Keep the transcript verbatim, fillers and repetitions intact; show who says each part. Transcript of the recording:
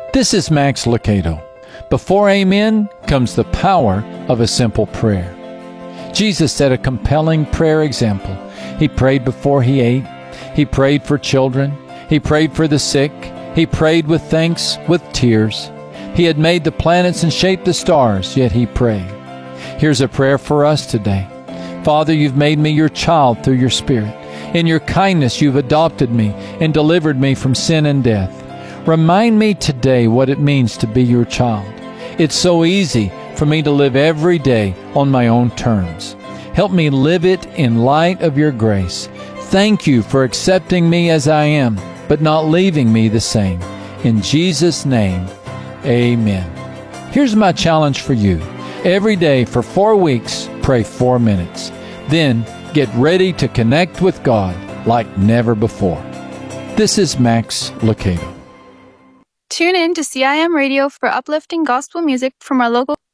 Speaker 1: This is Max Lucado. Before amen comes the power of a simple prayer. Jesus set a compelling prayer example. He prayed before he ate. He prayed for children. He prayed for the sick. He prayed with thanks, with tears. He had made the planets and shaped the stars, yet he prayed. Here's a prayer for us today. Father, you've made me your child through your Spirit. In your kindness, you've adopted me and delivered me from sin and death. Remind me today what it means to be your child. It's so easy for me to live every day on my own terms. Help me live it in light of your grace. Thank you for accepting me as I am, but not leaving me the same. In Jesus' name, amen. Here's my challenge for you. Every day for four weeks, pray four minutes. Then get ready to connect with God like never before. This is Max Lucado.
Speaker 2: Tune in to C I M Radio for uplifting gospel music from our local